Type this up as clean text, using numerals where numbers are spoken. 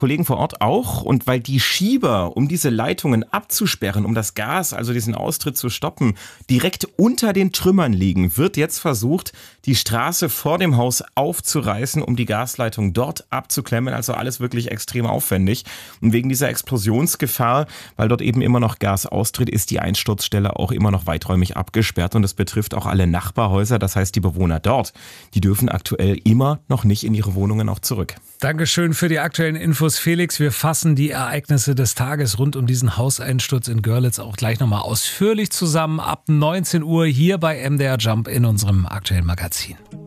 Kollegen vor Ort auch. Und weil die Schieber, um diese Leitungen abzusperren, um das Gas, also diesen Austritt zu stoppen, direkt unter den Trümmern liegen, wird jetzt versucht, die Straße vor dem Haus aufzureißen, um die Gasleitung dort abzuklemmen. Also alles wirklich extrem aufwendig. Und wegen dieser Explosionsgefahr, weil dort eben immer noch Gas austritt, ist die Einsturzstelle auch immer noch weiträumig abgesperrt. Und das betrifft auch alle Nachbarhäuser. Das heißt, die Bewohner dort, die dürfen aktuell immer noch nicht in ihre Wohnungen auch zurück. Dankeschön für die aktuellen Infos, Felix. Wir fassen die Ereignisse des Tages rund um diesen Hauseinsturz in Görlitz auch gleich nochmal ausführlich zusammen ab 19 Uhr hier bei MDR Jump in unserem aktuellen Magazin.